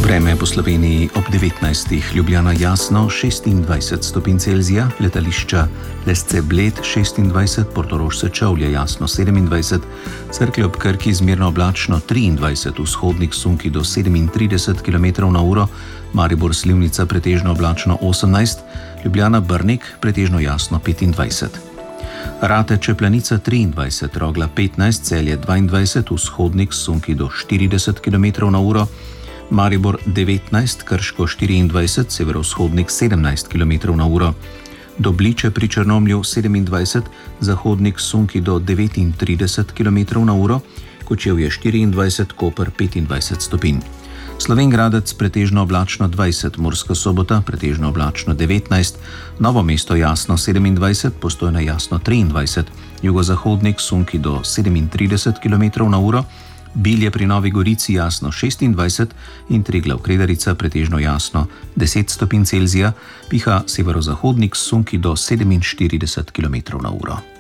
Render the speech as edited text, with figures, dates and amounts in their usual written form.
Vreme po Sloveniji ob 19. Ljubljana jasno 26 stopinj Celzija, letališča Lesce Bled 26, Portorož Sečovlje jasno 27, Cerklje ob Krki zmerno oblačno 23, vzhodnik Sunki do 37 km/h, Maribor Slivnica pretežno oblačno 18, Ljubljana Brnik pretežno jasno 25. Rateče Planica 23, Rogla 15, Celje 22, vzhodnik Sunki do 40 km/h, Maribor 19, Krško 24, severovzhodnik 17 km/h, Dobliče pri Črnomlju 27, zahodnik Sunki do 39 km/h, Kočevje 24, Koper 25 stopinj. Slovenj Gradec pretežno oblačno 20, Murska Sobota pretežno oblačno 19, Novo mesto jasno 27, Postojna jasno 23, jugozahodnik Sunki do 37 km/h, Bilje pri Novi Gorici jasno 26 in Triglav Kredarica pretežno jasno 10 stopinj Celzija, piha severozahodnik Sunki do 47 km/h.